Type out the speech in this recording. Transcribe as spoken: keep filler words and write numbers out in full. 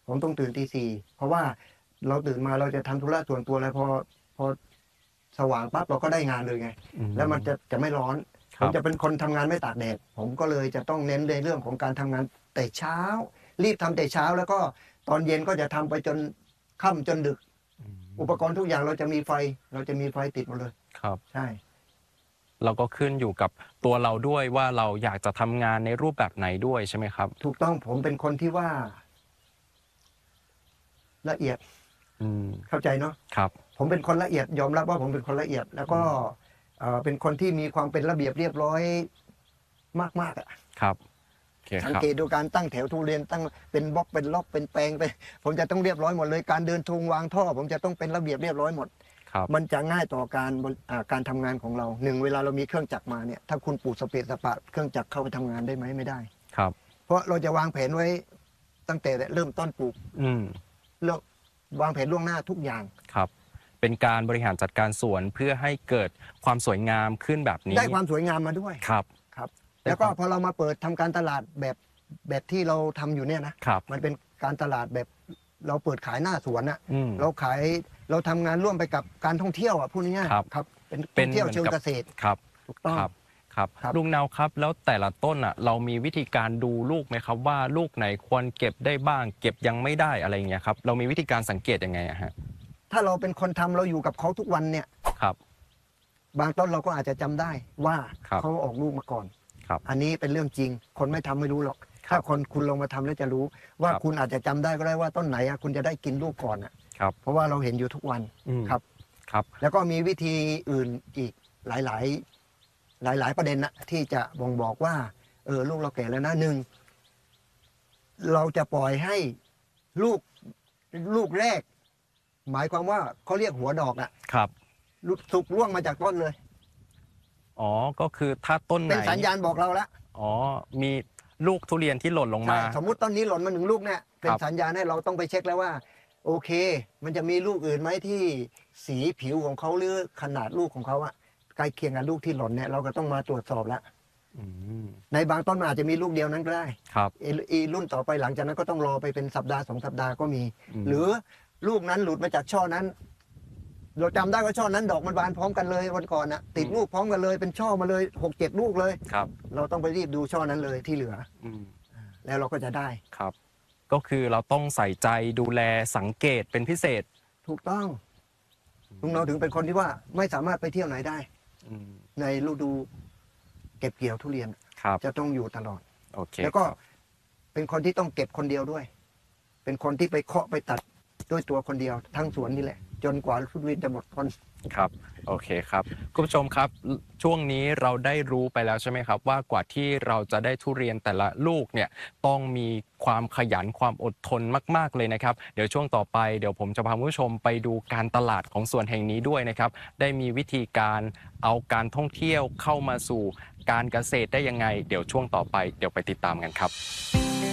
ผมต้องตื่นตีสี่เพราะว่าเราตื่นมาเราจะทำธุระส่วนตัวอะไรพอพอสว่างปั๊บเราก็ได้งานเลยไงแล้วมันจะจะไม่ร้อนผมจะเป็นคนทำงานไม่ตากแดดผมก็เลยจะต้องเน้นในเรื่องของการทำงานแต่เช้ารีบทำแต่เช้าแล้วก็ตอนเย็นก็จะทำไปจนค่ำจนดึกอุปกรณ์ทุกอย่างเราจะมีไฟเราจะมีไฟติดหมดเลยครับใช่เราก็ขึ้นอยู่กับตัวเราด้วยว่าเราอยากจะทำงานในรูปแบบไหนด้วยใช่ไหมครับถูกต้องผมเป็นคนที่ว่าละเอียดเข้าใจเนาะครับผมเป็นคนละเอียดยอมรับว่าผมเป็นคนละเอียดแล้วก็เป็นคนที่มีความเป็นระเบียบเรียบร้อยมากๆอ่ะครับสังเกตดูการตั้งแถวทุเรียนตั้งเป็นบล็อกเป็นล็อกเป็นแปลงไปผมจะต้องเรียบร้อยหมดเลยการเดินทุงวางท่อผมจะต้องเป็นระเบียบเรียบร้อยหมดมันจะง่ายต่อการการทำงานของเราหนึ่งเวลาเรามีเครื่องจักรมาเนี่ยถ้าคุณปูดสเปซสปะเครื่องจักรเข้าไปทำงานได้ไหมไม่ได้ครับเพราะเราจะวางแผนไว้ตั้งแต่เริ่มต้นปลูกเรื่องวางแผนล่วงหน้าทุกอย่างครับเป็นการบริหารจัดการสวนเพื่อให้เกิดความสวยงามขึ้นแบบนี้ได้ความสวยงามมาด้วยครับครับแล้วก็พอเรามาเปิดทำการตลาดแบบแบบที่เราทำอยู่เนี่ยนะมันเป็นการตลาดแบบเราเปิดขายหน้าสวนอะเราขายเราทำงานร่วมไปกับการท่องเที่ยวอ่ะพูดง่ายๆครับเป็นท่องเที่ยวเชิงเกษตรครับถูกต้องครับครับลุงเนาครับแล้วแต่ละต้นอ่ะเรามีวิธีการดูลูกไหมครับว่าลูกไหนควรเก็บได้บ้างเก็บยังไม่ได้อะไรอย่างเงี้ยครับเรามีวิธีการสังเกตยังไงอะฮะถ้าเราเป็นคนทำเราอยู่กับเขาทุกวันเนี่ยครับบางต้นเราก็อาจจะจำได้ว่าเขาออกลูกมาก่อนอันนี้เป็นเรื่องจริงคนไม่ทำไม่รู้หรอกถ้าคนคุณลงมาทำแล้วจะรู้ว่าคุณอาจจะจำได้ก็ได้ว่าต้นไหนคุณจะได้กินลูกก่อนอ่ะเพราะว่าเราเห็นอยู่ทุกวันครับครับแล้วก็มีวิธีอื่นอีกหลายๆหลายๆประเด็นนะที่จะบ่งบอกว่าเออลูกเราแก่แล้วนะหนึ่งเราจะปล่อยให้ลูกลูกแรกหมายความว่าเขาเรียกหัวดอกอ่ะครับสุกร่วงมาจากต้นเลยอ๋อก็คือถ้าต้นไหนเป็นสัญญาณบอกเราแล้วอ๋อมีลูกทุเรียนที่หล่นลงมาสมมุติต้นนี้หล่นมาหนึ่งลูกเนี่ยเป็นสัญญาณให้เราต้องไปเช็คแล้วว่าโอเคมันจะมีลูกอื่นไหมที่สีผิวของเขาหรือขนาดลูกของเขาอะใกล้เคียงกับลูกที่หล่นเนี่ยเราก็ต้องมาตรวจสอบแล้วในบางต้นมันอาจจะมีลูกเดียวนั้นก็ได้ครับอีรุ่นต่อไปหลังจากนั้นก็ต้องรอไปเป็นสัปดาห์สองสัปดาห์ก็มีหรือลูกนั้นหลุดมาจากช่อนั้นเราจำได้ว่าช่อนั้นดอกมันบานพร้อมกันเลยวันก่อนนะติดลูกพร้อมกันเลยเป็นช่อมาเลยหกเจ็ดลูกเลยครับเราต้องไปรีบดูช่อนั้นเลยที่เหลือแล้วเราก็จะได้ครับก็คือเราต้องใส่ใจดูแลสังเกตเป็นพิเศษถูกต้องลุงเราถึงเป็นคนที่ว่าไม่สามารถไปเที่ยวไหนได้ในฤดูเก็บเกี่ยวทุเรียนจะต้องอยู่ตลอดโอเคแล้วก็เป็นคนที่ต้องเก็บคนเดียวด้วยเป็นคนที่ไปเคาะไปตัดด้วยตัวคนเดียวทั้งสวนนี่แหละจนกว่าทุเรียนจะหมดผลครับโอเคครับคุณผู้ชมครับช่วงนี้เราได้รู้ไปแล้วใช่ไหมครับว่ากว่าที่เราจะได้ทุเรียนแต่ละลูกเนี่ยต้องมีความขยันความอดทนมากๆเลยนะครับเดี๋ยวช่วงต่อไปเดี๋ยวผมจะพาคุณผู้ชมไปดูการตลาดของสวนแห่งนี้ด้วยนะครับได้มีวิธีการเอาการท่องเที่ยวเข้ามาสู่การเกษตรได้ยังไงเดี๋ยวช่วงต่อไปเดี๋ยวไปติดตามกันครับ